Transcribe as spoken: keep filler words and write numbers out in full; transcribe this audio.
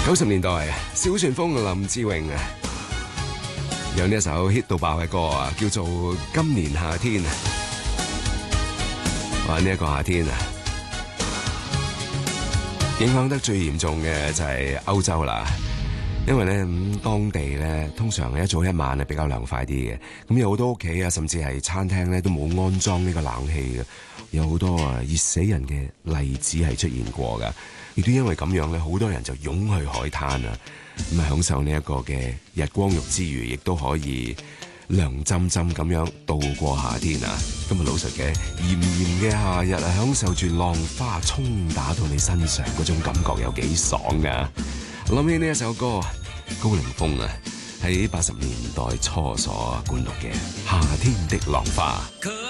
九十年代小旋風嘅林志穎啊，有呢一首 hit 到爆嘅歌啊，叫做《今年夏天》啊。哇！呢一個夏天啊，影響得最嚴重嘅就係歐洲啦。因為咧咁、嗯、當地咧通常一早一晚係比較涼快啲嘅，咁有好多屋企啊，甚至係餐廳咧都冇安裝呢個冷氣嘅，有好多啊熱死人嘅例子係出現過噶，亦都因為咁樣咧，好多人就湧去海灘啊，咁啊享受呢一個嘅日光浴之餘，亦都可以涼浸浸咁樣度過夏天啊！今日老實嘅炎炎嘅夏日啊，享受住浪花沖打到你身上嗰種感覺有幾爽啊！諗起呢一首歌，高凌風啊喺八十年代初所灌錄嘅《夏天的浪花》。